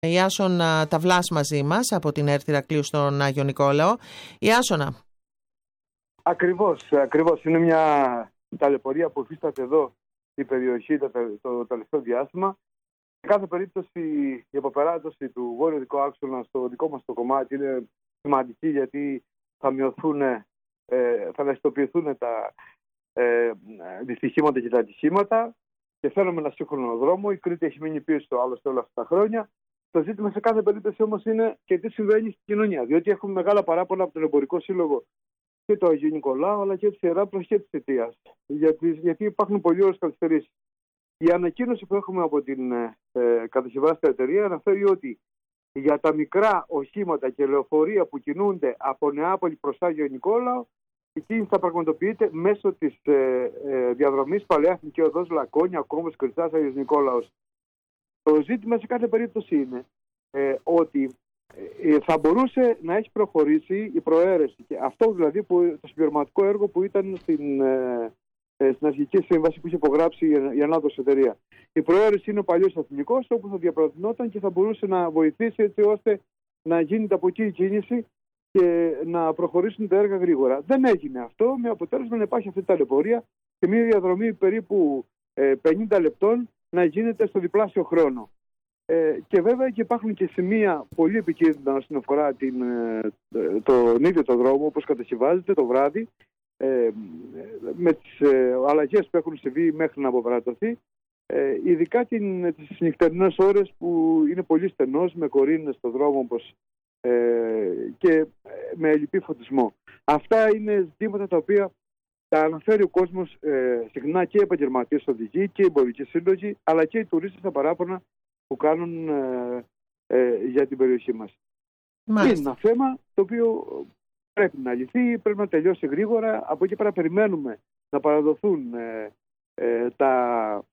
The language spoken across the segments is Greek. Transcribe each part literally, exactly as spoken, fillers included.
Ιάσον Ταυλάς μαζί μας από την ΕΡΤ Ηρακλείου στον Άγιο Νικόλαο. Ιάσονα. Ακριβώς, ακριβώς. Είναι μια ταλαιπωρία που υφίσταται εδώ η περιοχή το, το τελευταίο διάστημα. Σε κάθε περίπτωση η αποπεράτωση του βόρειο δικού άξονα στο δικό μας το κομμάτι είναι σημαντική, γιατί θα μειωθούν, ε, θα ελαχιστοποιηθούν τα ε, δυστυχήματα και τα ατυχήματα και θέλουμε ένα σύγχρονο δρόμο. Η Κρήτη έχει μείνει πίσω άλλωστε όλα αυτά τα χρόνια. Το ζήτημα σε κάθε περίπτωση όμως είναι και τι συμβαίνει στην κοινωνία. Διότι έχουμε μεγάλα παράπονα από τον Εμπορικό Σύλλογο και το Αγίου Νικολάου, αλλά και τη Ιεράπλος και τη Αιτίας. Γιατί, γιατί υπάρχουν πολλοί ώρες καθυστερήσεις. Η ανακοίνωση που έχουμε από την ε, κατασκευάστρια εταιρεία αναφέρει ότι για τα μικρά οχήματα και λεωφορεία που κινούνται από Νεάπολη προς Άγιο Νικόλαο, η κίνηση θα πραγματοποιείται μέσω της ε, ε, διαδρομής Παλαιά Εθνική Οδός Λακώνια, Κόμβος, Κρυτσάς, Άγιος Νικόλαος. Το ζήτημα σε κάθε περίπτωση είναι ε, ότι ε, θα μπορούσε να έχει προχωρήσει η προαίρεση. Και αυτό δηλαδή που, το συμπληρωματικό έργο που ήταν στην, ε, ε, στην αρχική σύμβαση που είχε υπογράψει η, η ανάδοση εταιρεία. Η προαίρεση είναι ο παλιός εθνικός, όπου θα διαπραγματευόταν και θα μπορούσε να βοηθήσει έτσι ώστε να γίνεται από εκεί η κίνηση και να προχωρήσουν τα έργα γρήγορα. Δεν έγινε αυτό, με αποτέλεσμα να υπάρχει αυτή η ταλαιπωρία και μια διαδρομή περίπου ε, πενήντα λεπτών να γίνεται στο διπλάσιο χρόνο. Ε, και βέβαια και υπάρχουν και σημεία πολύ επικίνδυνα όσον αφορά την, ε, τον ίδιο το δρόμο, όπως κατασκευάζεται το βράδυ, ε, με τις ε, αλλαγές που έχουν συμβεί μέχρι να αποπερατωθεί, ε, ειδικά την, τις νυχτερινές ώρες που είναι πολύ στενός, με κορίνες στο δρόμο όπως, ε, και με ελλειπή φωτισμό. Αυτά είναι ζητήματα τα οποία τα αναφέρει ο κόσμος ε, συχνά, και οι επαγγελματίες οδηγοί και οι εμπορικοί σύλλογοι, αλλά και οι τουρίστες στα παράπονα που κάνουν ε, ε, για την περιοχή μας. Μάλιστα. Είναι ένα θέμα το οποίο πρέπει να λυθεί, πρέπει να τελειώσει γρήγορα. Από εκεί πέρα περιμένουμε να παραδοθούν ε, ε, τα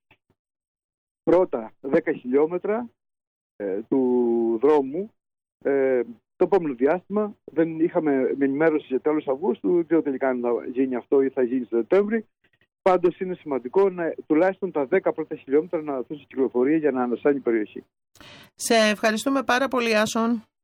πρώτα δέκα χιλιόμετρα ε, του δρόμου. Ε, το επόμενο διάστημα δεν είχαμε με ενημέρωση για τέλος Αυγούστου, δεν ξέρω τελικά αν θα γίνει αυτό ή θα γίνει στο Σεπτέμβρη. Πάντως είναι σημαντικό να, τουλάχιστον τα δέκα πρώτα χιλιόμετρα να δοθούν σε κυκλοφορία για να ανασάνει η περιοχή. Σε ευχαριστούμε πάρα πολύ, Άσον.